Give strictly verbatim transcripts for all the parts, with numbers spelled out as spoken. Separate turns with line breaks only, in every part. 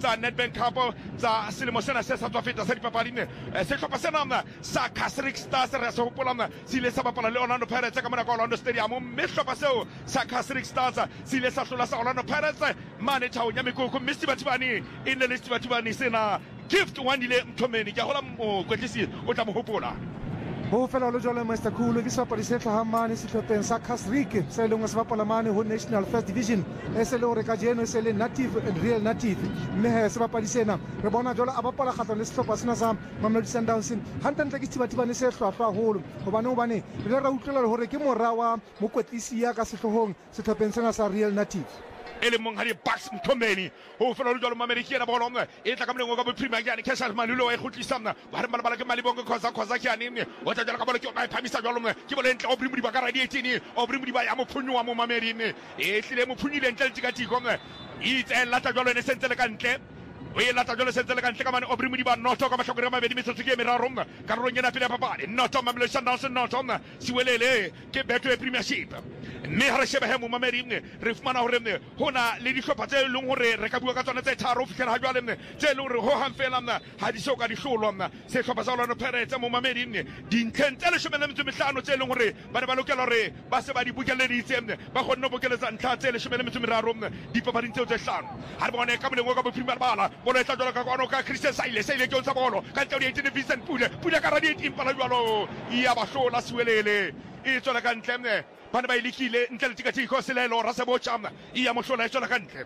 tsa Nedbank Cup tsa selemo sena se sa tswa feta sa dipapading sehlopha sena sa Casric Stars re se hopola se ile sa bapala le Orlando Pirates ka mona ka Orlando Stadium mme sehlopha seo sa Casric Stars se ile sa hlola sa Orlando Pirates mane thaong ya mekoko mme Stibatibane e ne le Stibatibane sena gift one ile Mthomeni ke a gola mo kwetlisi o tla mo hopola
ho fela lo jole Master Khulu ke sebapadi se tlhahamane sehlopheng sa Casric se leng se bapala mane ho National First Division e se le hore ka jeno se le native and real native mme he sebapadi sena re bona jole a bapala kgatlano le sehlopha sena sa Mamelodi Sundowns hantle ke Stibatibane se hlwahlwa haholo hobane hobane re ra utlwela hore ke mora wa mokwetlisi ya ka sehlohong sehlopheng sena sa real native
ele mong ha di Bucks Mthomeni ho fela lo jalo Mamelodi na bolo e tla ka mlengo ka boprima ke Cassius Malulo e khutlisana ba re bana bala ke Malibongo khoza khoza ke ane o tla jala ka bolo ke o ka phamisa jalo ke bolo entle o brimudi ba ka radi eighteen o brimudi ba ya mo phunyu wa mo Mamelodi e tlile mo phunyile entle tikatiko e tsela tla jalo ne sentle ka ntle o e lata jole sentle ka ntle ka mane o brimudi ba noto ka mahlokore ma bedi metsotso ke meraro ka rolong ena pele papadi noto Mamelodi Sundowns noto siwelele ke Betway Premiership mme ha re sheba he mo Mamelodi re fumana hore hona le dihlopha tse leng hore re ka bua ka tsona tse tharo fihlela ha jwale tse leng hore ho hang fela ha di soka di hlolwa se hlopha sa Orlando Pirates mo Mamelodi dintleng tse leshome le metso e mehlano tse leng hore ba ne ba lokela hore ba se ba di bukeleditse ba kgonne ho bukeletsa ntlha tse leshome le metso e meraro dipapading tseo tse hlano ha re bone ka molengo ka bophirima bala bolo e tla jwalo ka kwano ka Christian Saile Saile ke o ntsha bolo ka ntle o eighteen Vincent Pule Pule ka radi eighteen pala jwalo ya ba hlola siwelele e tswela ka ntle bana ba ilikile ntle le tikatiko selelo ra se bocha e ya mo hlola e tswela ka ntle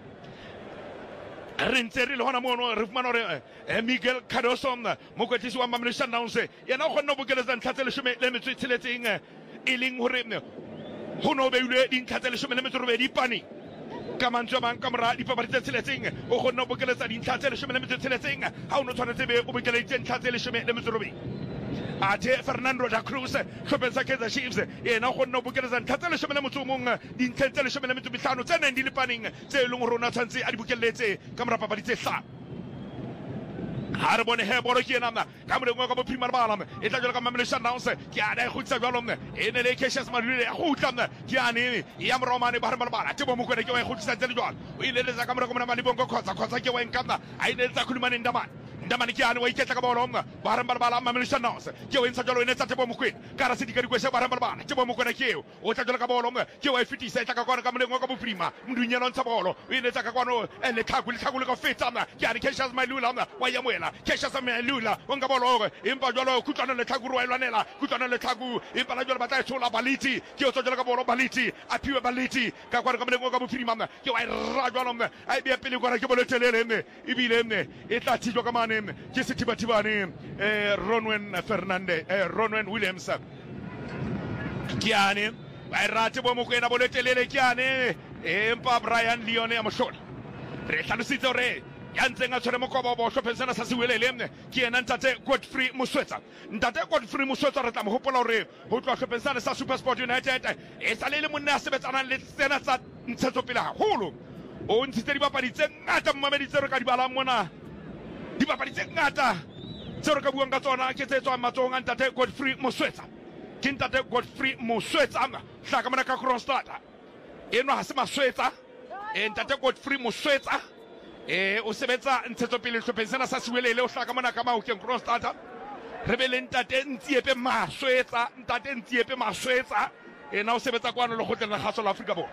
re ntse re le hona mono re fumana hore Miguel Cardoso mokwetlisi wa Mamelodi Sundowns yena o kgona ho bokeletsa ntlha tse leshome le metso e tsheletseng e leng hore ho no beilwe dintlha tse leshome le metso e robedi pani ka mantswe mang ka mora dipapadi tse tsheletseng o kgona ho bokeletsa dintlha tse leshome le metso e tsheletseng ha o no tshwanetse be o bokeleditse ntlha tse leshome le metso e robedi athe Fernando da Cruz hlopheng sa Kaizer Chiefs yena o kgona ho bokeletsa ntlha tse leshome le motso o mong dintlheng tse leshome le metso e mehlano tse neng di le paneng tse leng hore rona tshwanetse a di bokeletse ka mora papadi tse hlano ha re bone he bolo ke ena ka molengo ka bophirima bala e tla jwalo ka Mamelodi Sundowns ke ana e khutsa jwalo e ne le Cassius Malulo ya khutla ke ane ya moromane ba re bala tebo mokwena ke wa e khutsa tse jwalo o ile le za ka molengo mona Malibongo khotsa khotsa ke wa enkana a ile tsa khulumane ndamane ndamane ke ane wa iketla ka bolo ba re bala Mamelodi Sundowns ke wa intsa jwalo ene tsa tebo mokwena ka ra se dikari kwese ba re bala tebo mokwena ke o tla jwalo ka bolo ke wa e fitisa tla ka kwana ka molengo ka bophirima mdunyelo ntsa bolo o ile tsa ka kwano ele tlhaku le tlhaku le ka fetsa ke ane Cassius Malulo wa ya moela Kesha sa Malulo o nka bolo empa jwalo kutlwana le tlhaku ro elwanela kutlwana le tlhaku empa la jwalo batla tshola Baliti ke o tswela ka bolo Baliti a phiwe Baliti ka kwana ka molengo ka bophirima ke wa ra jwalo a be pele kwana ke bolo telele me ibile me e tla tshijwa ka mane ke Stibatibane eh Ronwen Fernandez eh Ronwen Williams ke ane ba rate bo mo kwena bolo telele ke ane empa Brian Leone a mohlodi re hlalositse hore ya ntseng a tshwere mokobo bo hlopheng sena sa siwelele ke yena ntate Godfrey Moswetsa ntate Godfrey Moswetsa re tla mo hopola hore ho tloha hlopheng sena sa SuperSport United e sa le le monna a sebetsanang le tsena tsa ntshetsopele haholo o ntshitse dibapadi tse ngata Mamelodi tse re ka di balang mona dibapadi tse ngata tse re ka buang ka tsona ke tse tswang matsong a ntate Godfrey Moswetsa ke ntate Godfrey Moswetsa hlaka mona ka Kroonstad eno ha se Maswetsa e ntate Godfrey Moswetsa e o sebetsa ntshetsopele hlopheng sena sa siwelele o hlaka mona ka Mahokeng Kroonstad re be le ntate Ntiepe Maswetsa ntate Ntiepe Maswetsa ena o sebetsa kwano le kgotleng la kgaso la Afrika Borwa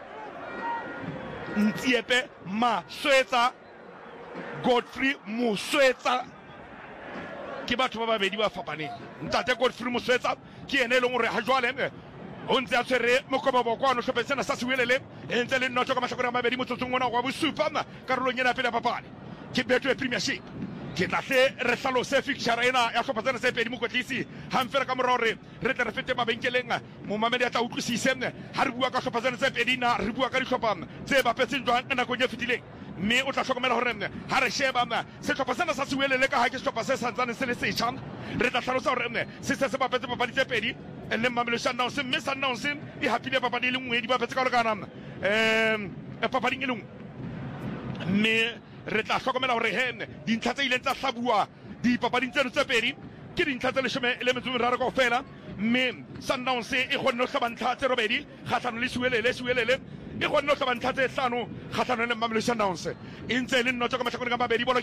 Ntiepe Maswetsa Godfrey Moswetsa ke batho ba babedi ba fapaneng ntate Godfrey Moswetsa ke ene le hore ha jwale o ntse a tshwere mokobo bo kwano hlopheng sena sa siwelele e ntse le notho ka mahlakore a mabedi motsotsong ona wa bosupa karolong ena pele papadi ke Betway Premiership ke tla hle re hlalose fixture ena ya hlopha tsena tse pedi mokwetlisi hang fela ka morao re re tle re fete mabenkeleng mo Mamedi a tla utlwisise ha re bua ka hlopha tsena tse pedi na re bua ka dihlopha tse bapetseng jwang nakong e fetileng mme o tla hlokomela hore ha re sheba sehlopha sena sa siwelele ka ha ke sehlopha se santsane se le setjha re tla hlalosa hore se se se bapetse papadi tse pedi le Mamelodi Sundowns mme Sundowns e hapile papadi le nngwe di bapetse ka lekana em papadi e le nngwe mme re tla hlokomela hore he dintlha tse ileng tsa hlabua dipapading tseno tse pedi ke dintlha tse leshome le metso e meraro kaofela mme Sundowns e kgonne ho hlaba ntlha tse robedi kgahlano le siwelele siwelele e kgonne ho hlaba ntlha tse hlano kgahlano le Mamelodi Sundowns e ntse le nnotho ka mahlakoreng a mabedi bolo